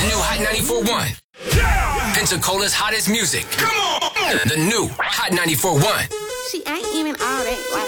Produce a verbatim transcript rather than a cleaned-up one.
new Hot ninety-four point one. Yeah. Pensacola's hottest music. Come on. The new Hot ninety-four point one. She ain't even all that.